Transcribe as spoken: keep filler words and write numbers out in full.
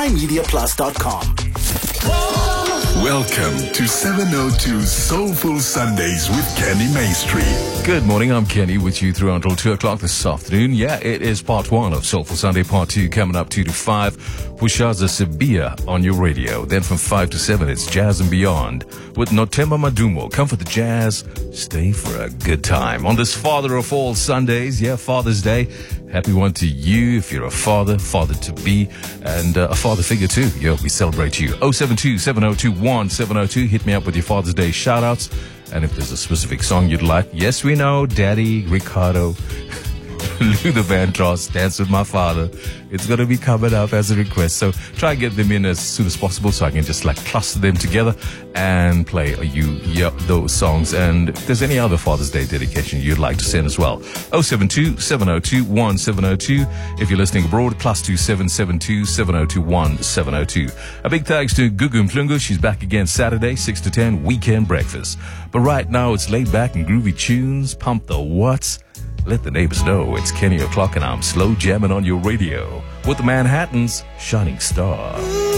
media plus dot com. Welcome to seven oh two Soulful Sundays with Kenny Maestri. Good morning, I'm Kenny with you through until two o'clock this afternoon. Yeah, it is part one of Soulful Sunday, part two coming up two to five. Pushaza Sabia on your radio. Then from five to seven, it's Jazz and Beyond with Notemba Madumo. Come for the jazz, stay for a good time. On this Father of All Sundays, yeah, Father's Day. Happy one to you if you're a father, father to be, and uh, a father figure too. Yo, we celebrate you. oh seven two, seven oh two, one seven oh two. Hit me up with your Father's Day shout outs. And if there's a specific song you'd like, yes, we know, Daddy, Ricardo, Luther Vandross, Dance with My Father. It's going to be coming up as a request. So try and get them in as soon as possible so I can just like cluster them together and play you yep, those songs. And if there's any other Father's Day dedication you'd like to send as well, oh seven two, seven oh two, one seven oh two. If you're listening abroad, plus two seven seven two, seven oh two, one seven oh two. A big thanks to Gugu Mplungu. She's back again Saturday, six to ten, weekend breakfast. But right now it's laid back and groovy tunes. Pump the what's. Let the neighbors know it's Kenny O'Clock and I'm slow jamming on your radio with the Manhattan's Shining Star.